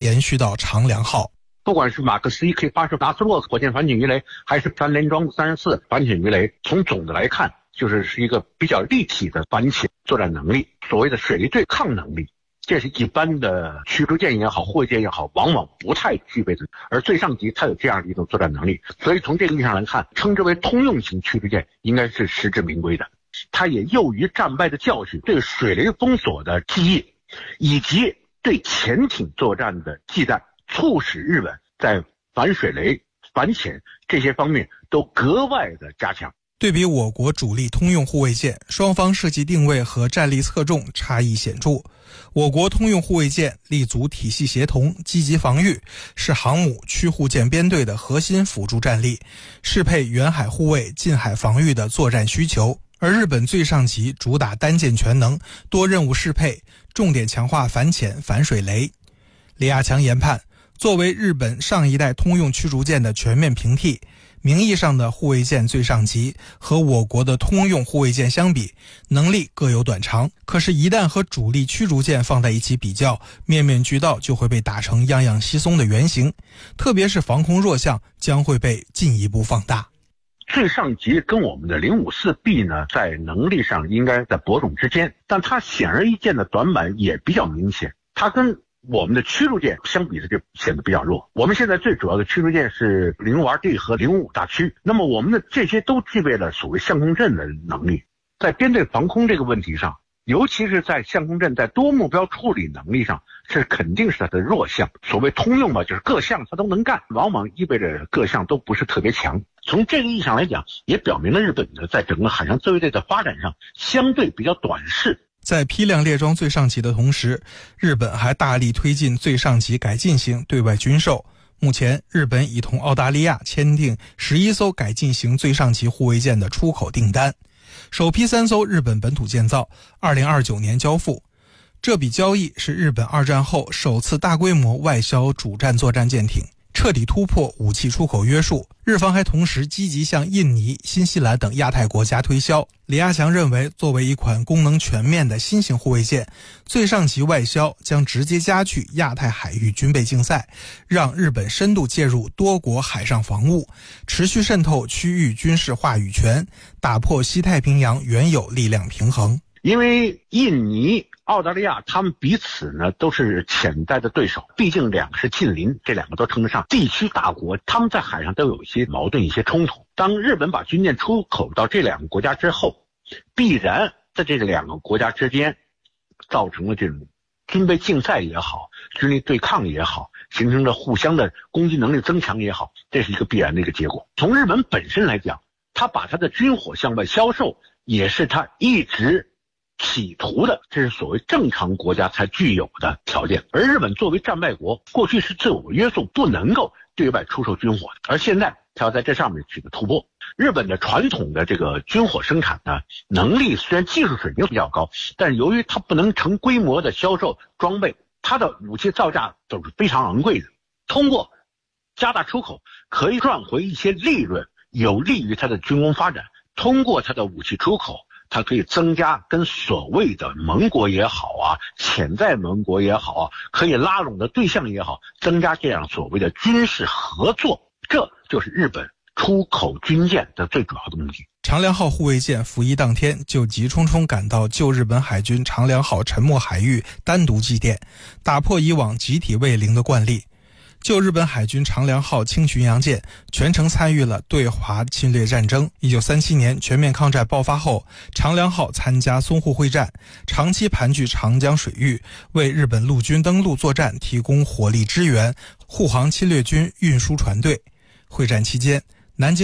延续到长良号。 不管是马克思1K80拿斯洛火箭反潜鱼雷，还是三联装34反潜鱼雷，从总的来看，是一个比较立体的反潜作战能力，所谓的水力对抗能力。这是一般的驱逐舰也好，护卫舰也好，往往不太具备的，而最上级它有这样的一种作战能力，所以从这个意义上来看，称之为通用型驱逐舰应该是实至名归的。它也囿于战败的教训，对水雷封锁的记忆，以及对潜艇作战的忌惮，促使日本在反水雷、反潜这些方面都格外的加强。 对比我国主力通用护卫舰，双方设计定位和战力侧重差异显著。我国通用护卫舰立足体系协同、积极防御，是航母驱护舰编队的核心辅助战力，适配远海护卫、近海防御的作战需求。而日本最上级主打单舰全能，多任务适配，重点强化反潜、反水雷。李亚强研判，作为日本上一代通用驱逐舰的全面平替，名义上的护卫舰最上级和我国的通用护卫舰相比，能力各有短长，可是一旦和主力驱逐舰放在一起比较，面面俱到就会被打成样样稀松的原型，特别是防空弱项将会被进一步放大。 最上级跟我们的054B 呢，在能力上应该在伯仲之间，但它显而易见的短板也比较明显，它跟我们的驱逐舰相比的就显得比较弱。我们现在最主要的驱逐舰是052D 和055大驱，那么我们的这些都具备了所谓相控阵的能力。在编队防空这个问题上，尤其是在相控阵在多目标处理能力上，是肯定是它的弱项。所谓通用嘛，就是各项它都能干，往往意味着各项都不是特别强。从这个意义上来讲，也表明了日本的在整个海上自卫队的发展上相对比较短视。 在批量列装最上级的同时，日本还大力推进最上级改进型对外军售。目前，日本已同澳大利亚签订11艘改进型最上级护卫舰的出口订单，首批3艘日本本土建造，2029年交付。这笔交易是日本二战后首次大规模外销主战作战舰艇，彻底突破武器出口约束。日方还同时积极向印尼、新西兰等亚太国家推销。李亚强认为，作为一款功能全面的新型护卫舰，最上级外销将直接加剧亚太海域军备竞赛，让日本深度介入多国海上防务，持续渗透区域军事话语权，打破西太平洋原有力量平衡。 因为印尼、澳大利亚他们彼此呢都是潜在的对手，毕竟两个是近邻，这两个都称得上地区大国，他们在海上都有一些矛盾、一些冲突。当日本把军舰出口到这两个国家之后，必然在这两个国家之间造成了这种军备竞赛也好，军力对抗也好，形成了互相的攻击能力增强也好，这是一个必然的一个结果。从日本本身来讲，他把他的军火向外销售也是他一直企图的，这是所谓正常国家才具有的条件。而日本作为战败国，过去是自我约束，不能够对外出售军火的，而现在它要在这上面取得突破。日本的传统的这个军火生产呢，能力虽然技术水平比较高，但是由于它不能成规模的销售装备，它的武器造价都是非常昂贵的。通过加大出口，可以赚回一些利润，有利于它的军工发展。通过它的武器出口，它可以增加跟所谓的盟国也好啊，潜在盟国也好啊，可以拉拢的对象也好，增加这样所谓的军事合作，这就是日本出口军舰的最主要的目的。 长良号护卫舰服役当天就急匆匆赶到旧日本海军长良号沉没海域单独祭奠，打破以往集体慰灵的惯例。旧日本海军长良号轻巡洋舰全程参与了对华侵略战争。1937年全面抗战爆发后，长良号参加淞沪会战，长期盘踞长江水域，为日本陆军登陆作战提供火力支援，护航侵略军运输船队。会战期间，南京